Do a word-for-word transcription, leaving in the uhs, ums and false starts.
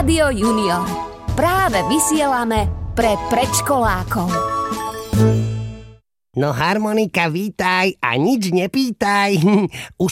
Rádio Junior. Práve vysielame pre predškolákov. No harmonika, vítaj a nič nepýtaj. Už